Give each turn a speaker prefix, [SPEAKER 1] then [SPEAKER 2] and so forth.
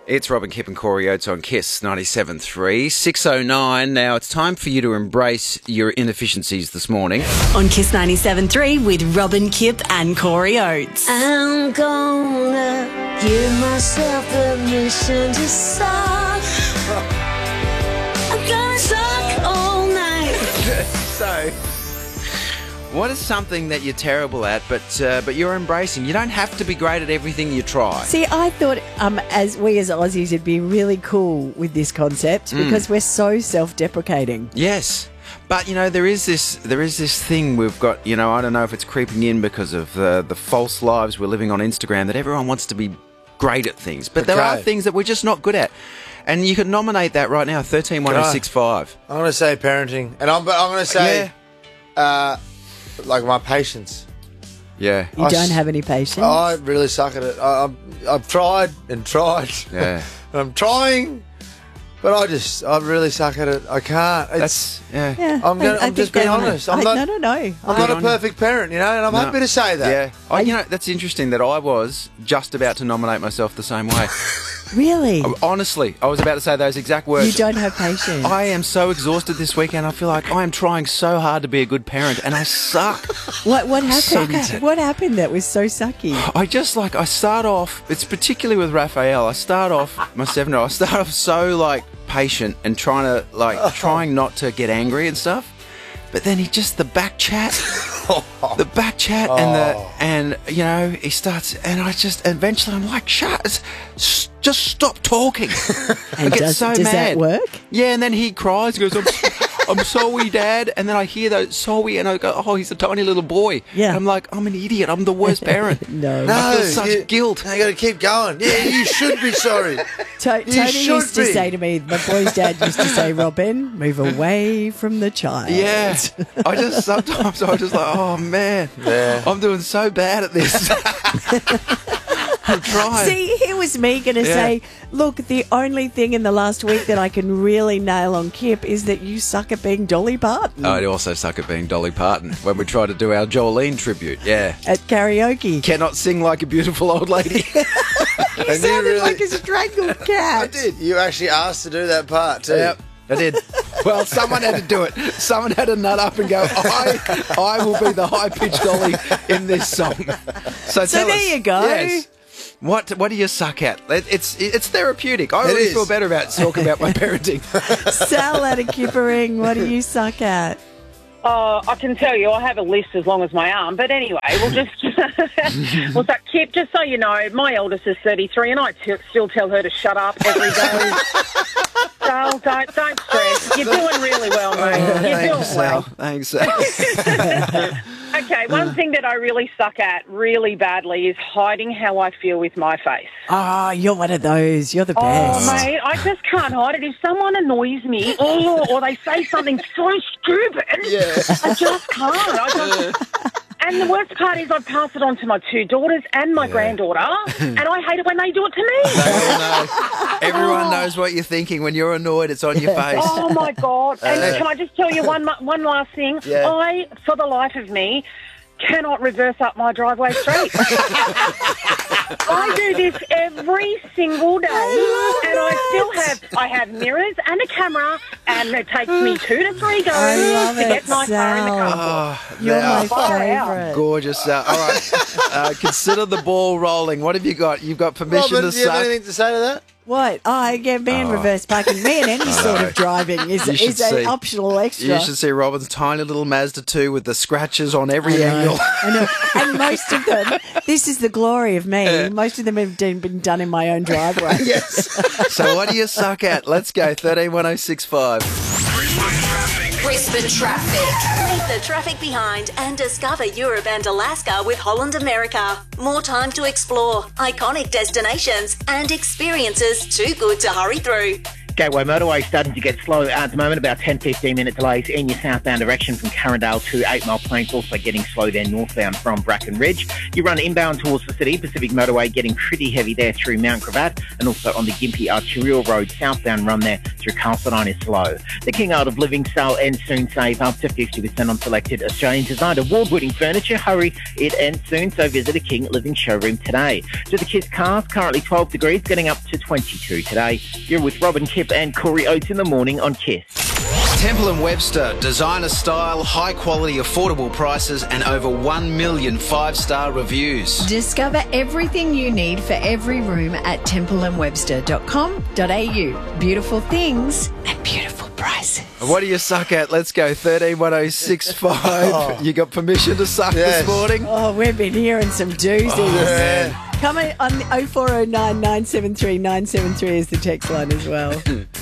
[SPEAKER 1] It's Robin Kip and Corey Oates on KISS 97.3, 6:09. Now it's time for you to embrace your inefficiencies this morning.
[SPEAKER 2] On KISS 97.3 with Robin Kip and Corey Oates.
[SPEAKER 3] I'm gonna give myself permission to suck. I'm gonna suck all night.
[SPEAKER 1] So, what is something that you're terrible at, but you're embracing? You don't have to be great at everything you try.
[SPEAKER 4] See, I thought as Aussies, it'd be really cool with this concept because we're so self-deprecating.
[SPEAKER 1] Yes. But, there is this thing we've got, I don't know if it's creeping in because of the false lives we're living on Instagram, that everyone wants to be great at things. But there are things that we're just not good at. And you can nominate that right now, 131065.
[SPEAKER 5] I'm going to say parenting. And I'm going to say, like my patience.
[SPEAKER 1] Yeah.
[SPEAKER 4] You don't have any patience?
[SPEAKER 5] I really suck at it. I've tried and tried.
[SPEAKER 1] Yeah.
[SPEAKER 5] I'm trying, but I really suck at it. I can't. I'm just being honest.
[SPEAKER 4] No.
[SPEAKER 5] I'm not a perfect parent, and I'm happy to say that.
[SPEAKER 1] Yeah. That's interesting that I was just about to nominate myself the same way.
[SPEAKER 4] Really?
[SPEAKER 1] Honestly, I was about to say those exact words.
[SPEAKER 4] You don't have patience.
[SPEAKER 1] I am so exhausted this weekend. I feel like I am trying so hard to be a good parent, and I suck.
[SPEAKER 4] What happened?
[SPEAKER 1] Suck at it.
[SPEAKER 4] What happened that was so sucky?
[SPEAKER 1] I start off, it's particularly with Raphael, my 7-year-old, I start off so, patient and trying not to get angry and stuff. But then the back chat, and he starts, and eventually I'm like, just stop talking.
[SPEAKER 4] And
[SPEAKER 1] I get so
[SPEAKER 4] does
[SPEAKER 1] mad.
[SPEAKER 4] That work?
[SPEAKER 1] Yeah, and then he cries, he goes, I'm sorry, Dad. And then I hear those sorry, and I go, oh, he's a tiny little boy.
[SPEAKER 4] Yeah.
[SPEAKER 1] I'm like, I'm an idiot. I'm the worst parent.
[SPEAKER 4] No.
[SPEAKER 1] I feel such guilt.
[SPEAKER 5] You got to keep going. Yeah, you should be sorry.
[SPEAKER 4] Tony used to say to me, my boy's dad used to say, Robin, move away from the child.
[SPEAKER 1] Yeah. Sometimes I was just like, oh, man, I'm doing so bad at this. I'm trying.
[SPEAKER 4] See, here was me going to say, look, the only thing in the last week that I can really nail on Kip is that you suck at being Dolly Parton.
[SPEAKER 1] I also suck at being Dolly Parton when we try to do our Jolene tribute. Yeah.
[SPEAKER 4] At karaoke.
[SPEAKER 1] Cannot sing like a beautiful old lady.
[SPEAKER 4] You sounded like a strangled cat.
[SPEAKER 5] I did. You actually asked to do that part too.
[SPEAKER 1] Yep, I did. Well, someone had to do it. Someone had to nut up and go, I will be the high-pitched Dolly in this song. So
[SPEAKER 4] there you go.
[SPEAKER 1] Yes. What do you suck at? It's therapeutic. I really feel better about talking about my parenting.
[SPEAKER 4] Sal out of Kippering, what do you suck at?
[SPEAKER 6] I can tell you, I have a list as long as my arm. But anyway, we'll start. Kip, just so you know, my eldest is 33, and I still tell her to shut up every day. Sal, don't stress. You're doing really well, mate. You're doing well.
[SPEAKER 1] Thanks, Sal.
[SPEAKER 6] Okay, one thing that I really suck at really badly is hiding how I feel with my face.
[SPEAKER 4] Oh, you're one of those. You're the best.
[SPEAKER 6] Oh, mate, I just can't hide it. If someone annoys me or they say something so stupid, I just can't. And the worst part is I pass it on to my 2 daughters and my granddaughter, and I hate it when they do it to me.
[SPEAKER 1] They all know. Everyone knows what you're thinking. When you're annoyed, it's on your face.
[SPEAKER 6] Oh, my God. And can I just tell you one last thing?
[SPEAKER 1] Yeah.
[SPEAKER 6] I, for the life of me, cannot reverse up my driveway street. I do this every single day, and I have mirrors and a camera, and it takes me 2 to 3 goes to get my car in the car.
[SPEAKER 4] You're my favourite.
[SPEAKER 1] Gorgeous. All right. Consider the ball rolling. What have you got? You've got permission
[SPEAKER 5] Robin,
[SPEAKER 1] to
[SPEAKER 5] do you have
[SPEAKER 1] suck.
[SPEAKER 5] anything to say to that?
[SPEAKER 4] What? Reverse parking. Me and any sort of driving is an optional extra.
[SPEAKER 1] You should see Robin's tiny little Mazda 2 with the scratches on every angle.
[SPEAKER 4] I know. And most of them, this is the glory of me, most of them have been done in my own driveway.
[SPEAKER 1] Yes. So what do you suck at? Let's go. 131065.
[SPEAKER 2] Brisbane Traffic. Leave the traffic behind and discover Europe and Alaska with Holland America. More time to explore, iconic destinations and experiences too good to hurry through.
[SPEAKER 7] Gateway Motorway starting to get slow at the moment, about 10-15 minute delays in your southbound direction from Carindale to 8 Mile Plains, also getting slow there northbound from Bracken Ridge. You run inbound towards the city, Pacific Motorway getting pretty heavy there through Mount Gravatt, and also on the Gympie Arterial Road, southbound run there through Carlston is slow. The King Art of Living sale ends soon, save up to 50% on selected Australian designed award-winning furniture. Hurry, it ends soon, so visit a King Living showroom today. To the Kiss Cars, currently 12 degrees, getting up to 22 today. You're with Robin Kip and Corey Oates in the morning on Kiss.
[SPEAKER 1] Temple & Webster, designer style, high quality, affordable prices and over 1 million 5-star reviews.
[SPEAKER 8] Discover everything you need for every room at templeandwebster.com.au. Beautiful things at beautiful prices.
[SPEAKER 1] What do you suck at? Let's go 131065. You got permission to suck this morning?
[SPEAKER 4] Oh, we've been hearing some doozies.
[SPEAKER 1] Man.
[SPEAKER 4] Come on 0409 973 973 is the text line as well.